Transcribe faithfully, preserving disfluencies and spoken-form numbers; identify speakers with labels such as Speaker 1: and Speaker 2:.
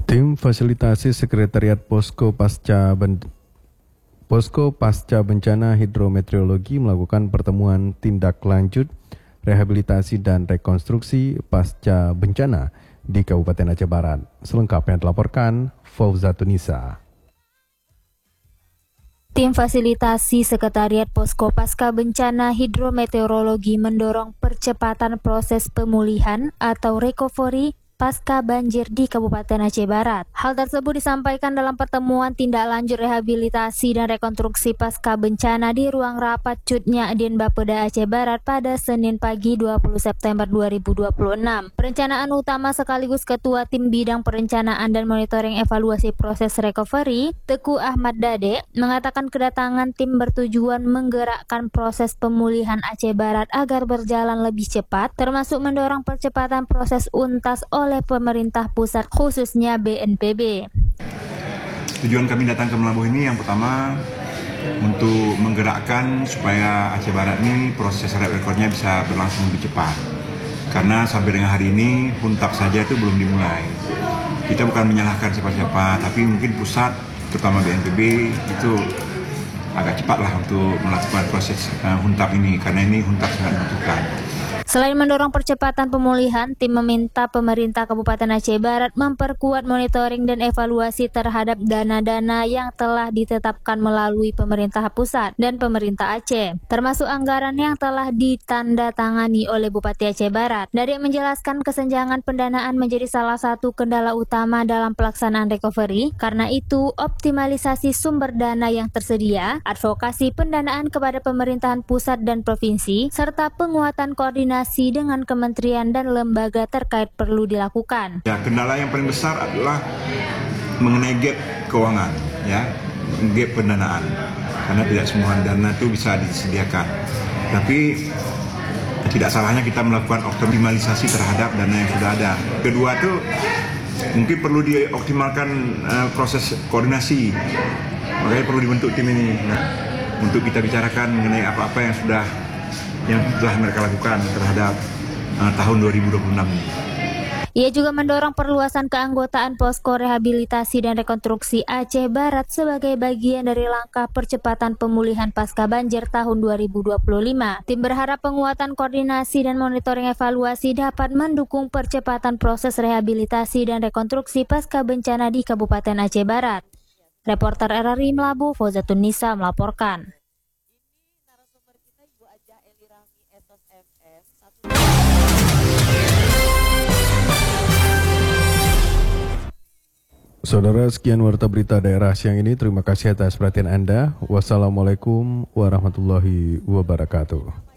Speaker 1: Tim Fasilitasi Sekretariat Posko Pasca Ben- Posko Pasca Bencana Hidrometeorologi melakukan pertemuan tindak lanjut rehabilitasi dan rekonstruksi pasca bencana di Kabupaten Aceh Barat. Selengkapnya dilaporkan Fauzatunisa.
Speaker 2: Tim Fasilitasi Sekretariat Posko Pasca Bencana Hidrometeorologi mendorong percepatan proses pemulihan atau recovery pasca banjir di Kabupaten Aceh Barat. Hal tersebut disampaikan dalam pertemuan tindak lanjut rehabilitasi dan rekonstruksi pasca bencana di ruang rapat Cutnya Din Bapeda Aceh Barat pada Senin pagi dua puluh September dua ribu dua puluh enam. Perencanaan utama sekaligus Ketua Tim Bidang Perencanaan dan Monitoring Evaluasi Proses Recovery, Teguh Ahmad Dade, mengatakan kedatangan tim bertujuan menggerakkan proses pemulihan Aceh Barat agar berjalan lebih cepat, termasuk mendorong percepatan proses untas oleh oleh pemerintah pusat khususnya B N P B.
Speaker 3: Tujuan kami datang ke Melabuh ini yang pertama untuk menggerakkan supaya Aceh Barat ini proses rekornya bisa berlangsung lebih cepat. Karena sampai dengan hari ini huntap saja itu belum dimulai. Kita bukan menyalahkan siapa-siapa, tapi mungkin pusat terutama B N P B itu agak cepatlah untuk melakukan proses uh, huntap ini karena ini huntap sangat dibutuhkan.
Speaker 2: Selain mendorong percepatan pemulihan, tim meminta pemerintah Kabupaten Aceh Barat memperkuat monitoring dan evaluasi terhadap dana-dana yang telah ditetapkan melalui pemerintah pusat dan pemerintah Aceh, termasuk anggaran yang telah ditandatangani oleh Bupati Aceh Barat. Dade menjelaskan kesenjangan pendanaan menjadi salah satu kendala utama dalam pelaksanaan recovery, karena itu optimalisasi sumber dana yang tersedia, advokasi pendanaan kepada pemerintahan pusat dan provinsi, serta penguatan koordinasi dengan kementerian dan lembaga terkait perlu dilakukan.
Speaker 3: Ya, kendala yang paling besar adalah mengenai gap keuangan, ya, gap pendanaan, karena tidak semua dana itu bisa disediakan. Tapi tidak salahnya kita melakukan optimalisasi terhadap dana yang sudah ada. Kedua itu mungkin perlu dioptimalkan uh, proses koordinasi, makanya perlu dibentuk tim ini nah, untuk kita bicarakan mengenai apa-apa yang sudah yang telah mereka lakukan terhadap uh, tahun dua ribu dua puluh enam ini.
Speaker 2: Ia juga mendorong perluasan keanggotaan Posko Rehabilitasi dan Rekonstruksi Aceh Barat sebagai bagian dari langkah percepatan pemulihan pasca banjir tahun dua ribu dua puluh lima. Tim berharap penguatan koordinasi dan monitoring evaluasi dapat mendukung percepatan proses rehabilitasi dan rekonstruksi pasca bencana di Kabupaten Aceh Barat. Reporter R R I Melabuh, Fauzatunisa melaporkan.
Speaker 1: Saudara, sekian warta berita daerah siang ini. Terima kasih atas perhatian Anda. Wassalamualaikum warahmatullahi wabarakatuh.